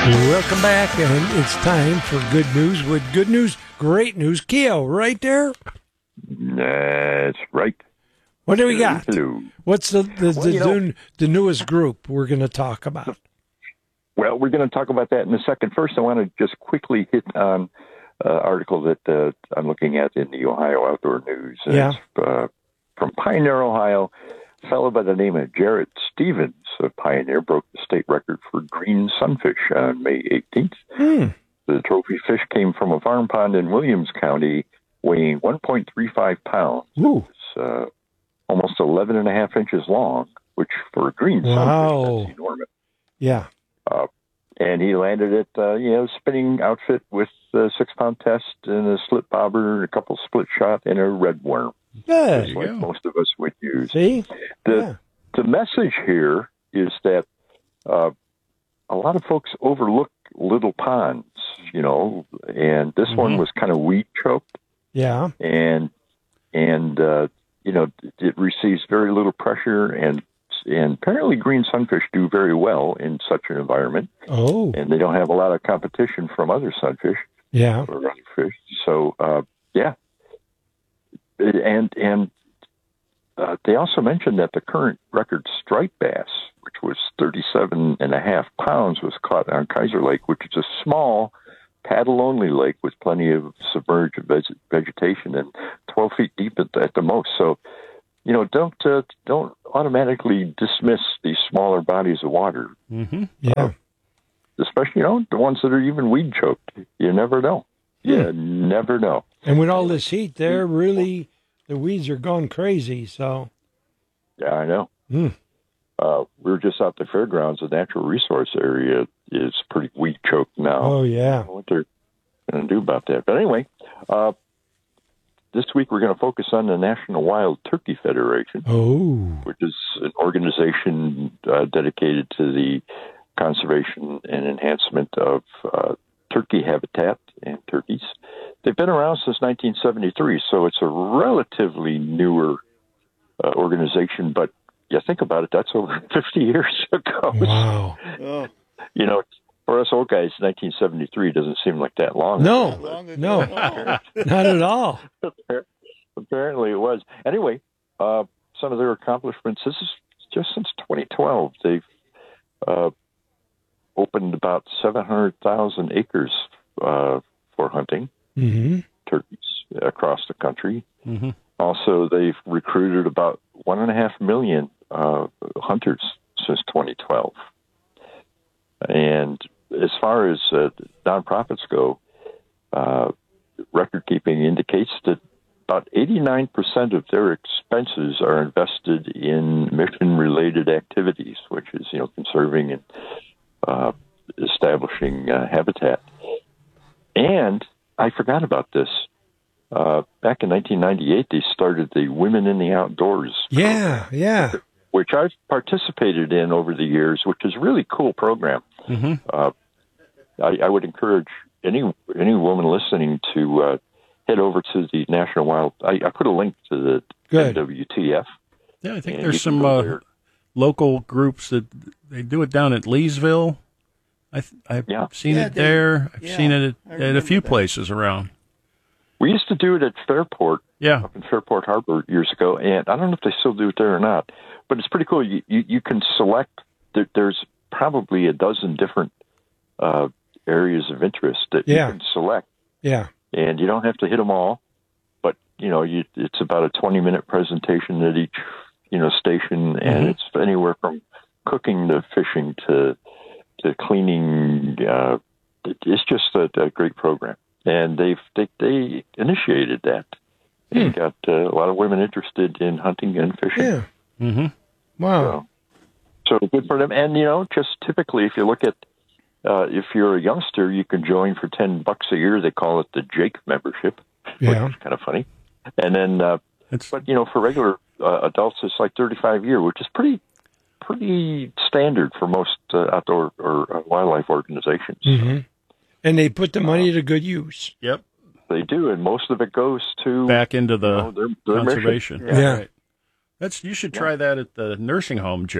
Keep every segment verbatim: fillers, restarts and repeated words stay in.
Welcome back, and it's time for good news with good news, great news. Keo, right there? That's right. What do we got? Hello. What's the the, Well, the, you know- the, the newest group we're going to talk about? Well, we're going to talk about that in a second. First, I want to just quickly hit on an article that uh, I'm looking at in the Ohio Outdoor News. And Yeah. It's, uh, from Pioneer, Ohio. A fellow by the name of Jarrett Stevens of Pioneer broke the state record for green sunfish on May eighteenth. Hmm. The trophy fish came from a farm pond in Williams County, weighing one point three five pounds. Ooh. It's uh, almost eleven and a half inches long, which for a green Wow. sunfish, that's enormous. Yeah. Uh, and he landed it, uh, you know, spinning outfit with a six-pound test and a slip bobber, a couple split shot, and a red worm, Good. just like most of us would use. See? The Yeah. the message here is that uh, a lot of folks overlook little ponds, you know, and this Mm-hmm. one was kind of weed choked, Yeah. and and uh, you know, it receives very little pressure, and and apparently green sunfish do very well in such an environment, Oh. and they don't have a lot of competition from other sunfish Yeah. or other fish. So uh, yeah, and and uh, they also mentioned that the current record striped bass, which was thirty-seven and a half pounds, was caught on Kaiser Lake, which is a small paddle-only lake with plenty of submerged veg- vegetation and twelve feet deep at, at the most. So, you know, don't uh, don't automatically dismiss these smaller bodies of water, Mm-hmm. Yeah. especially, you know, the ones that are even weed choked. You never know. You never know. And with all this heat, they're really, the weeds are going crazy. So, Yeah, I know. Hmm. Uh, we were just out the fairgrounds. The natural resource area is pretty weed choked now. oh, I yeah. don't know what they're going to do about that. But anyway, uh, this week we're going to focus on the National Wild Turkey Federation, Oh. which is an organization uh, dedicated to the conservation and enhancement of uh, turkey habitat and turkeys. They've been around since nineteen seventy-three, so it's a relatively newer uh, organization, but you think about it, that's over fifty years ago. Wow. Oh, You know, for us old guys, nineteen seventy-three doesn't seem like that long. No. long ago. No. Oh. Not at all. Apparently it was. Anyway, uh, some of their accomplishments, this is just since twenty twelve. They've uh, opened about seven hundred thousand acres uh, for hunting Mm-hmm. turkeys across the country. Mm-hmm. Also, they've recruited about one and a half million uh, hunters since twenty twelve. And as far as uh, nonprofits go, uh, record keeping indicates that about eighty-nine percent of their expenses are invested in mission-related activities, which is, you know, conserving and uh, establishing uh, habitat. And I forgot about this. Uh, back in nineteen ninety-eight, they started the Women in the Outdoors, Yeah. Yeah. which I've participated in over the years, which is a really cool program. Mm-hmm. Uh, I, I would encourage any any woman listening to uh, head over to the National Wild. I, I put a link to the Good. N W T F. Yeah, I think And there's you can some go uh, there. local groups that they do it down at Leesville. I th- I've Yeah. seen Yeah, it they- there. I've yeah, seen it I at, at a remember few that. places around. We used to do it at Fairport, Yeah. up in Fairport Harbor years ago, and I don't know if they still do it there or not, but it's pretty cool. You you, you can select. There, there's probably a dozen different uh, areas of interest that Yeah. you can select, Yeah. and you don't have to hit them all. But you know, you, it's about a twenty minute presentation at each you know station, and Mhm. it's anywhere from cooking to fishing to to cleaning. Uh, it- it's just a, a great program, and they've they, they initiated that. They got uh, a lot of women interested in hunting and fishing. Yeah. Mm-hmm. Wow. So, so good for them. And you know, just typically, if you look at uh, if you're a youngster, you can join for ten bucks a year. They call it the Jake membership, Yeah. which is kind of funny. And then, uh, It's but you know, for regular uh, adults, it's like thirty-five a year, which is pretty pretty standard for most uh, outdoor or uh, wildlife organizations. Mm-hmm. And they put the money to good use. yep. They do, and most of it goes to Back into you the know, their, their mission. conservation. Yeah. Right. That's you should try that at the nursing home, Joe.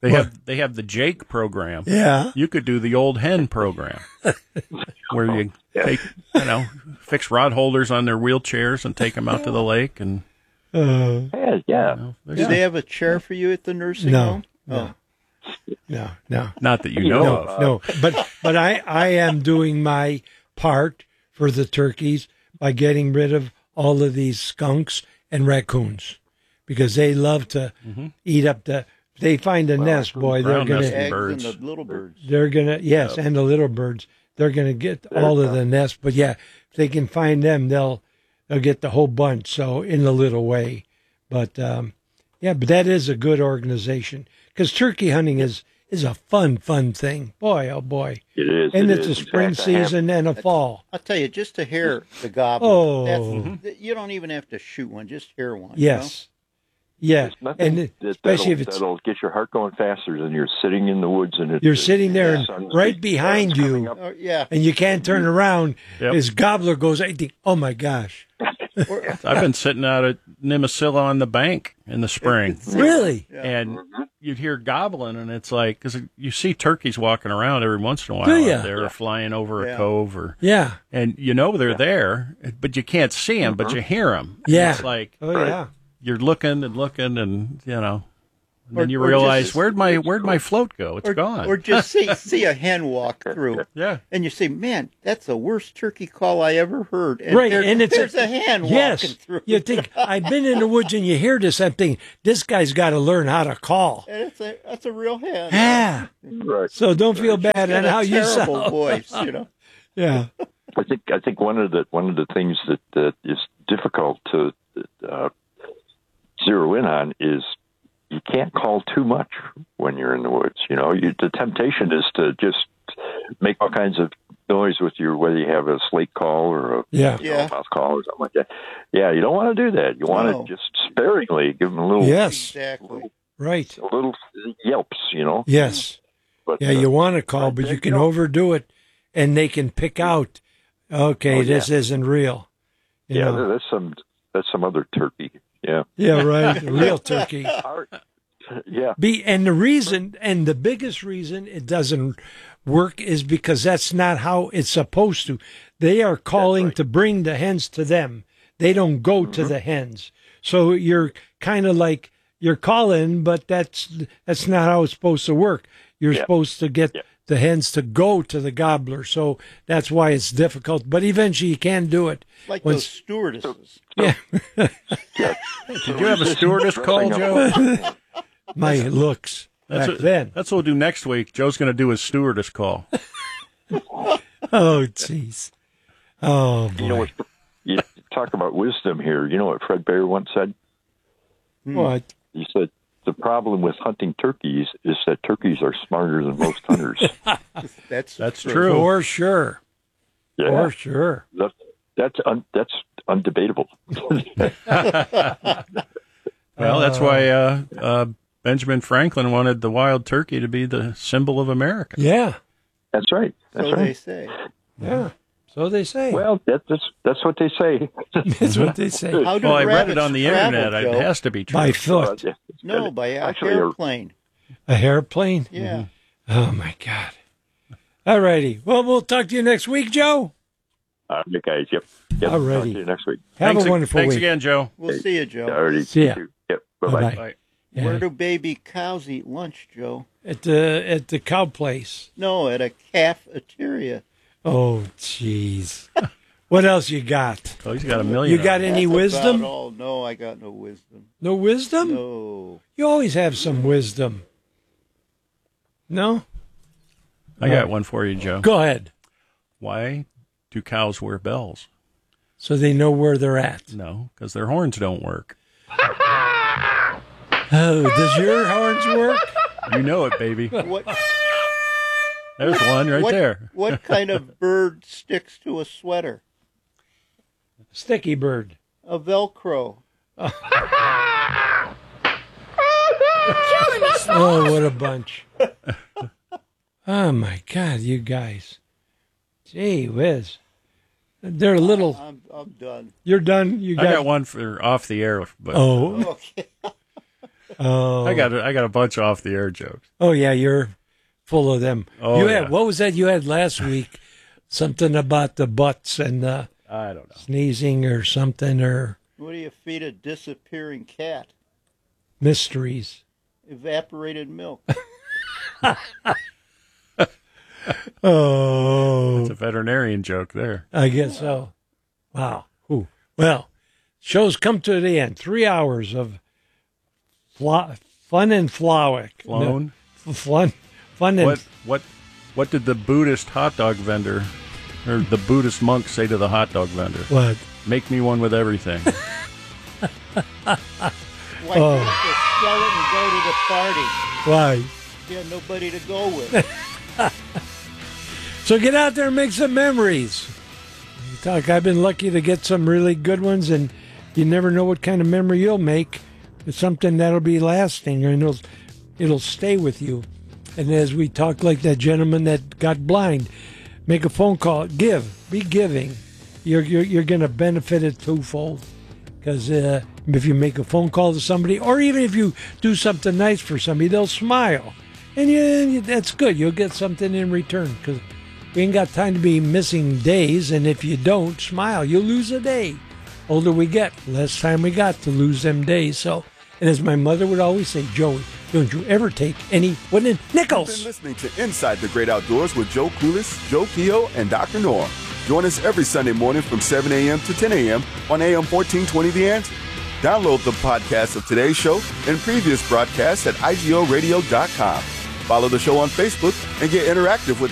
They What? have they have the Jake program. Yeah. You could do the old hen program, where you take you know fix rod holders on their wheelchairs and take them out to the lake, and Uh, Yeah, yeah. you know, Do there's- they have a chair for you at the nursing No, home? no. no, no. not that you You know know, of. No, but but I, I am doing my part for the turkeys by getting rid of all of these skunks and raccoons because they love to eat up the. They find a nest, boy. They're Brown gonna nesting Eggs birds. and the little birds. they're gonna yes, and the little birds. They're gonna get all of the nest. But yeah, if they can find them, they'll they'll get the whole bunch. So in a little way, but um, yeah, but that is a good organization because turkey hunting is is a fun fun thing. Boy, oh boy. It is. And it it's a is. spring In fact, I have- season and a fall. I'll tell you, just to hear the gobbler, Oh. that's, you don't even have to shoot one, just hear one. Yes. Yeah. There's nothing And that, especially that'll, if it's that'll get your heart going faster than you're sitting in the woods and it, you're sitting there the and sun's right beat- behind sun's coming you up. You know? Oh, yeah. and you can't turn around. Yep. His gobbler goes, I think, oh my gosh. Or- I've been sitting out at Nimasilla on the bank in the spring, Really? Yeah. and you'd hear gobbling, and it's like because you see turkeys walking around every once in a while Do ya? out there, or flying over Yeah. a cove, or Yeah. and you know they're there, but you can't see them, but you hear them. Yeah. It's like Oh Right. yeah. you're looking and looking, and you know, and Or- then you or realize just- where'd my where'd my float go? It's or, gone. or just see see a hen walk through, yeah, and you say, "Man, that's the worst turkey call I ever heard." And Right, there- and it's there's a, hen yes. walking through. You think I've been in the woods and you hear this, I'm thinking this guy's got to learn how to call. and it's a that's a real hen. Yeah. Right. So don't feel bad And on a how you terrible sound. voice, you know. Yeah. I think I think one of the one of the things that that is difficult to uh, zero in on is you can't call too much when you're in the woods. You know, you, the temptation is to just make all kinds of noise with your whether you have a slate call or a Yeah. you know, Yeah. mouth call or something like that. Yeah, you don't want to do that. You want No. to just sparingly give them a little Yes. Exactly. Right. a little yelps. You know. Yes. But, Yeah, uh, you want to call, right, but there you you can go. overdo it, and they can pick out. Okay, Oh, this isn't real. You yeah, know? that's some that's some other turkey. Yeah. Yeah, right. Real turkey. Our- yeah. Be and the reason and the biggest reason it doesn't work is because that's not how it's supposed to. They are calling right. to bring the hens to them. They don't go to the hens. So you're kind of like you're calling, but that's that's not how it's supposed to work. You're Yeah. supposed to get Yeah. the hens to go to the gobbler. So that's why it's difficult. But eventually you can do it. Like When- those stewardesses. Yeah. yeah. did you have a stewardess call, Joe? My looks That's back what, then. That's what we'll do next week. Joe's going to do his stewardess call. Oh, jeez. Oh, boy. You know what? You talk about wisdom here. You know what Fred Bear once said? What? He said the problem with hunting turkeys is that turkeys are smarter than most hunters. That's That's true. true. For sure. Yeah, For sure. that's that's un, that's undebatable. Well, that's why uh, uh, Benjamin Franklin wanted the wild turkey to be the symbol of America. Yeah. That's right. That's So they right. say. Yeah. So they say. Well, that, that's that's what they say. That's what they say. How do Well, I read rabbits it on the travel, internet. Joe? It has to be true. By foot. Uh, No, by a Actually, a- airplane. A hairplane? Yeah. Oh, my God. All righty. Well, we'll talk to you next week, Joe. Uh, you guys, yep. yep. Alrighty. Talk to you next week. Have thanks, a wonderful thanks week. again, Joe. We'll see you, Joe. Alrighty. See ya. Yep. Bye bye. Bye-bye. Bye. Yeah. Where do baby cows eat lunch, Joe? At the at the cow place. No, at a cafeteria. Oh, jeez. What else you got? Oh, he's got a million. You got of them. any That's wisdom? about all. No, I got no wisdom. No wisdom? No. You always have some wisdom. No? I got one for you, Joe. Go ahead. Why do cows wear bells? So they know where they're at. No, because their horns don't work. Oh, does your horns work? You know it, baby. What? There's one right what, there. What kind of bird sticks to a sweater? Sticky bird. A Velcro. Oh, what a bunch. Oh, my God, you guys. Gee whiz. They're a little. I'm I'm done. You're done? You I got, got one for off the air, but Oh, Okay. Oh, I got a, I got a bunch of off the air jokes. oh yeah, you're full of them. Oh, you yeah. had, what was that you had last week? Something about the butts and uh, I don't know. sneezing or something or What do you feed a disappearing cat? mysteries. Evaporated milk. Oh, It's a veterinarian joke there. I guess so. Wow. Ooh. Well, show's come to the end. Three hours of fla- fun and flowick. Flown. No, fun, fun and What what what did the Buddhist hot dog vendor or the Buddhist monk say to the hot dog vendor? what? Make me one with everything. Why Oh. can't you sell it and go to the party? Why? You have nobody to go with. So get out there and make some memories. You talk, I've been lucky to get some really good ones, and you never know what kind of memory you'll make. It's something that'll be lasting, and it'll it'll stay with you. And as we talk, like that gentleman that got blind, make a phone call, give, be giving. You're you're you're going to benefit it twofold. Because uh, if you make a phone call to somebody, or even if you do something nice for somebody, they'll smile, and you, that's good. You'll get something in return. Because we ain't got time to be missing days, and if you don't smile, you lose a day. Older we get, less time we got to lose them days. So, and as my mother would always say, Joey, don't you ever take any wooden You've been nickels. listening to Inside the Great Outdoors with Joe Kulis, Joe Kehoe, and Doctor Norm. Join us every Sunday morning from seven a.m. to ten a.m. on A M fourteen twenty The Answer. Download the podcast of today's show and previous broadcasts at I G O radio dot com. Follow the show on Facebook and get interactive with